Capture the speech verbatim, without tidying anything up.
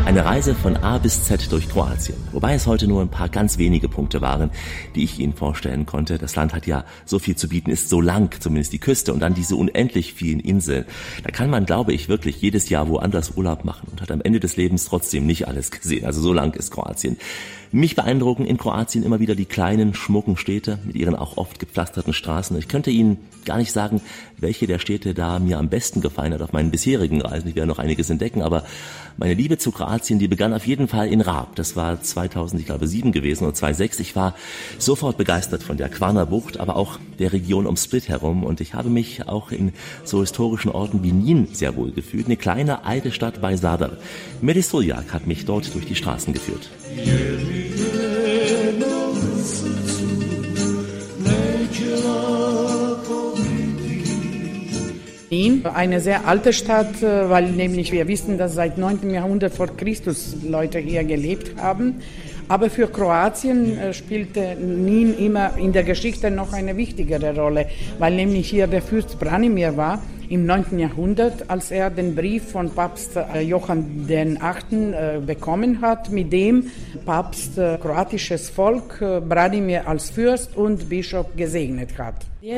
Eine Reise von A bis Z durch Kroatien. Wobei es heute nur ein paar ganz wenige Punkte waren, die ich Ihnen vorstellen konnte. Das Land hat ja so viel zu bieten, ist so lang, zumindest die Küste, und dann diese unendlich vielen Inseln. Da kann man, glaube ich, wirklich jedes Jahr woanders Urlaub machen und hat am Ende des Lebens trotzdem nicht alles gesehen. Also so lang ist Kroatien. Mich beeindrucken in Kroatien immer wieder die kleinen, schmucken Städte mit ihren auch oft gepflasterten Straßen. Ich könnte Ihnen gar nicht sagen, welche der Städte da mir am besten gefallen hat auf meinen bisherigen Reisen. Ich werde noch einiges entdecken, aber meine Liebe zu Kroatien, die begann auf jeden Fall in Rab. Das war zweitausendsieben gewesen oder zweitausendsechs. Ich war sofort begeistert von der Kvarner Bucht, aber auch der Region um Split herum. Und ich habe mich auch in so historischen Orten wie Nin sehr wohl gefühlt. Eine kleine alte Stadt bei Zadar. Melis Suljak hat mich dort durch die Straßen geführt. Nin, eine sehr alte Stadt, weil nämlich wir wissen, dass seit neunten Jahrhundert vor Christus Leute hier gelebt haben. Aber für Kroatien spielte Nin immer in der Geschichte noch eine wichtigere Rolle, weil nämlich hier der Fürst Branimir war im neunten Jahrhundert, als er den Brief von Papst Johann der Achte bekommen hat, mit dem Papst kroatisches Volk Branimir als Fürst und Bischof gesegnet hat.